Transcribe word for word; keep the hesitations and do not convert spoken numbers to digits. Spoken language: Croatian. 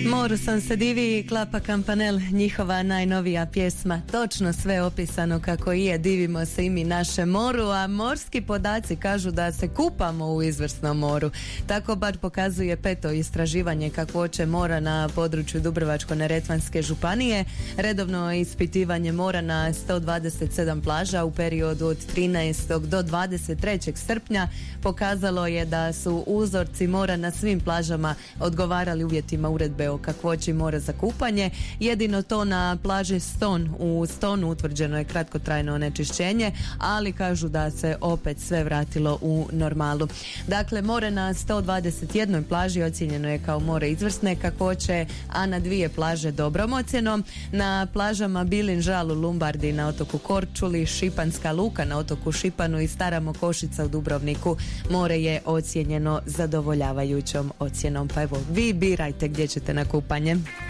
Moru sam se divi, Klapa Kampanel, njihova najnovija pjesma. Točno sve opisano kako i je, divimo se i mi našem moru, a morski podaci kažu da se kupamo u izvrsnom moru. Tako bar pokazuje peto istraživanje kakvoće mora na području Dubrovačko-neretvanske županije. Redovno ispitivanje mora na sto dvadeset sedam plaža u periodu od trinaestog do dvadeset trećeg srpnja pokazalo je da su uzorci mora na svim plažama odgovarali uvjetima uredbe o kakvoći mora za kupanje. Jedino to na plaži Ston. U Stonu utvrđeno je kratkotrajno onečišćenje, ali kažu da se opet sve vratilo u normalu. Dakle, more na sto dvadeset jednoj plaži ocijenjeno je kao more izvrsne kakvoće, a na dvije plaže dobrom ocjenom. Na plažama Bilin, Žalu, Lumbardi na otoku Korčuli, Šipanska luka na otoku Šipanu i Stara Mokošica u Dubrovniku more je ocijenjeno zadovoljavajućom ocjenom. Pa evo, vi birajte gdje ćete na kupanje.